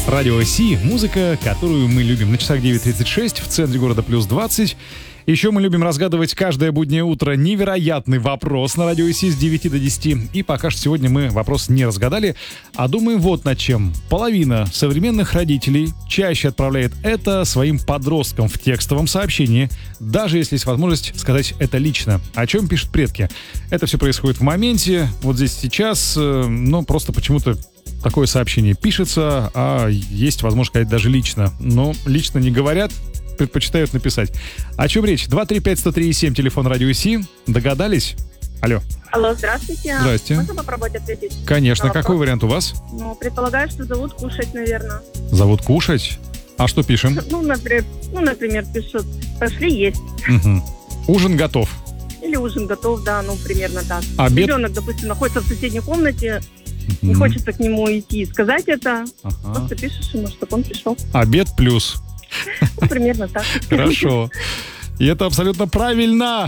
Радио Си, музыка, которую мы любим. На часах 9:36, в центре города плюс 20. Еще мы любим разгадывать каждое буднее утро невероятный вопрос на Радио Си с 9 до 10. И пока что сегодня мы вопрос не разгадали, а думаем вот над чем. Половина современных родителей чаще отправляет это своим подросткам в текстовом сообщении, даже если есть возможность сказать это лично. О чем пишут предки? Это все происходит в моменте, вот здесь сейчас, но просто почему-то такое сообщение пишется, а есть возможность сказать даже лично. Но лично не говорят, предпочитают написать. О чем речь? 235-103-7, телефон Радио Си. Догадались? Алло. Алло, здравствуйте. Здрасте. Можно попробовать ответить? Конечно. Какой вариант у вас? Ну, предполагаю, что зовут кушать, наверное. Зовут кушать? А что пишем? Например, пишут «пошли есть». Угу. Ужин готов. Или ужин готов, да, примерно так. Обед? Ребенок, допустим, находится в соседней комнате, не хочется к нему идти и сказать это. Просто пишешь ему, чтобы он пришел. Обед плюс. Примерно так. Хорошо. И это абсолютно правильно.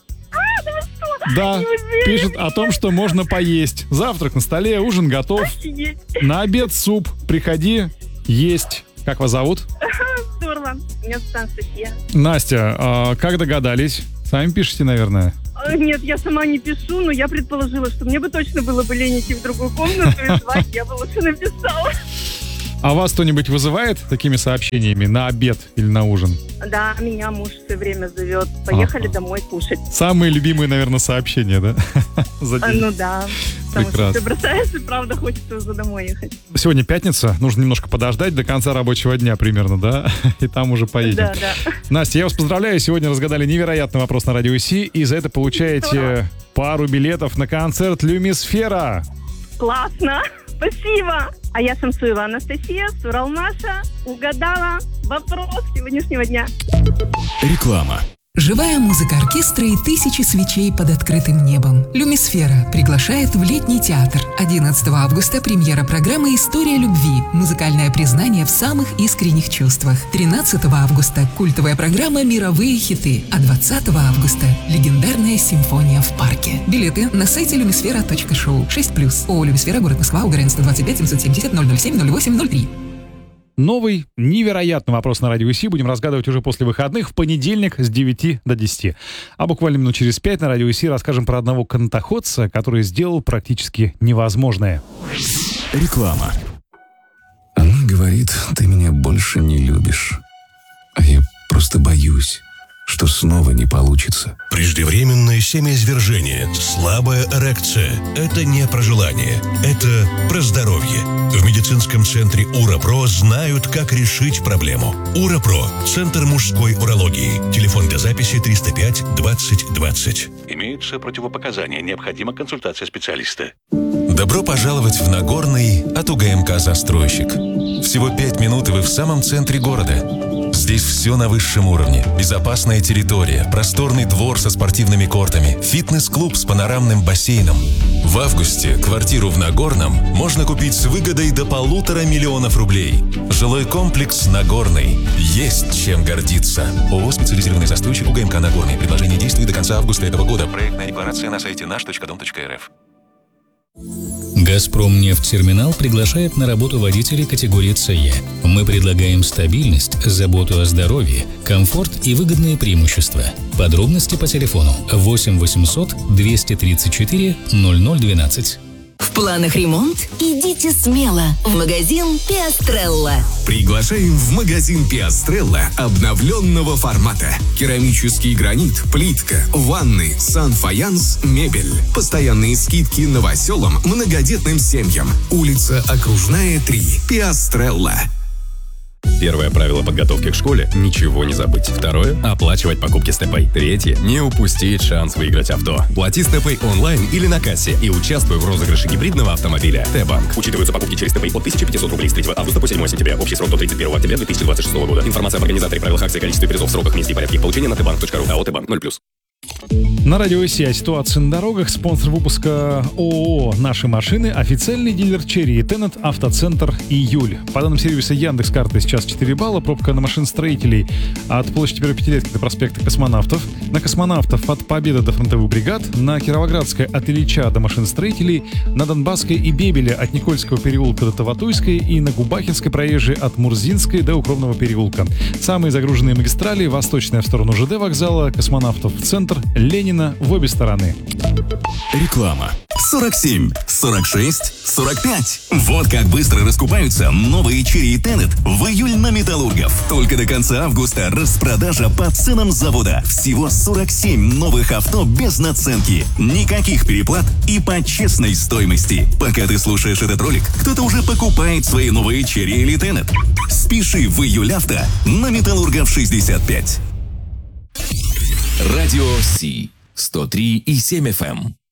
Да, пишет о том, что можно поесть. Завтрак на столе, ужин готов. На обед суп. Приходи, есть. Как вас зовут? Здорово. Меня зовут Анастасия. Настя, а как догадались? Сами пишете, наверное? Нет, я сама не пишу, но я предположила, что мне бы точно было бы лень идти в другую комнату и звать, я бы лучше написала. А вас кто-нибудь вызывает такими сообщениями на обед или на ужин? Да, меня муж все время зовет. Поехали домой кушать. Самые любимые, наверное, сообщения, да? Ну да. Потому Прекрасно. что ты бросаешь, и правда хочется уже домой ехать. Сегодня пятница, нужно немножко подождать до конца рабочего дня примерно, да? И там уже поедем. Да. Настя, я вас поздравляю. Сегодня разгадали невероятный вопрос на Радио Си, и за это получаете пару билетов на концерт «Люмисфера». Классно! Спасибо! А я Шамсуева Анастасия, с Уралмаша, угадала вопрос сегодняшнего дня. Реклама. Живая музыка оркестра и тысячи свечей под открытым небом. «Люмисфера» приглашает в летний театр. 11 августа премьера программы «История любви». Музыкальное признание в самых искренних чувствах. 13 августа культовая программа «Мировые хиты». А 20 августа легендарная симфония в парке. Билеты на сайте lumisfera.show. 6+. ООО «Люмисфера», город Москва, УГРН 125 770 007 08 03. Новый, невероятный вопрос на Радио Си будем разгадывать уже после выходных в понедельник с 9 до 10. А буквально минут через 5 на Радио Си расскажем про одного канатоходца, который сделал практически невозможное. Реклама. Она говорит, ты меня больше не любишь. А я просто боюсь, что снова не получится. Преждевременное семяизвержение, слабая эрекция – это не про желание, это про здоровье. В медицинском центре УРАПРО знают, как решить проблему. УРАПРО – Центр мужской урологии. Телефон для записи 305 20 20. Имеются противопоказания, необходима консультация специалиста. Добро пожаловать в Нагорный от УГМК «Застройщик». Всего 5 минут, и вы в самом центре города. Здесь все на высшем уровне. Безопасная территория, просторный двор со спортивными кортами, фитнес-клуб с панорамным бассейном. В августе квартиру в Нагорном можно купить с выгодой до 1,5 миллиона рублей. Жилой комплекс «Нагорный». Есть чем гордиться. ООО «Специализированный застройщик УГМК Нагорный». Предложение действует до конца августа этого года. Проектная декларация на сайте наш.дом.рф. «Газпромнефть-терминал» приглашает на работу водителей категории СЕ. Мы предлагаем стабильность, заботу о здоровье, комфорт и выгодные преимущества. Подробности по телефону 8 800 234 0012. В планах ремонт? Идите смело в магазин «Пиастрелла». Приглашаем в магазин «Пиастрелла» обновленного формата. Керамический гранит, плитка, ванны, санфаянс, мебель. Постоянные скидки новоселам, многодетным семьям. Улица Окружная, 3. «Пиастрелла». Первое правило подготовки к школе – ничего не забыть. Второе – оплачивать покупки с ТП. Третье – не упустить шанс выиграть авто. Плати с ТП онлайн или на кассе и участвуй в розыгрыше гибридного автомобиля. Т-банк. Учитываются покупки через ТП от 1500 рублей с 3 августа по 7 сентября. Общий срок до 31 октября 2026 года. Информация об организаторе, правилах акции, количестве призов, сроках, месте и порядке их получения на tbank.ru. АО «Т-банк» 0+. На радио Си о ситуации на дорогах. Спонсор выпуска ООО «Наши машины», официальный дилер Cherry и Tenet, автоцентр «Июль». По данным сервиса Яндекс.Карты сейчас 4 балла, пробка на машиностроителей от площади Первой Пятилетки до проспекта Космонавтов, на Космонавтов от Победы до фронтовых бригад, на Кировоградской от Ильича до машиностроителей, на Донбасской и Бебеля от Никольского переулка до Таватуйской и на Губахинской проезжей от Мурзинской до Укромного переулка. Самые загруженные магистрали: восточная в сторону ЖД вокзала, Космонавтов в центр, Ленина в обе стороны. Реклама. 47, 46, 45. Вот как быстро раскупаются новые Cherry и Tenet в июль на Металлургов. Только до конца августа распродажа по ценам завода. Всего 47 новых авто без наценки. Никаких переплат и по честной стоимости. Пока ты слушаешь этот ролик, кто-то уже покупает свои новые Cherry или Tenet. Спеши в июль авто на Металлургов 65. Радио Си 103,7 FM.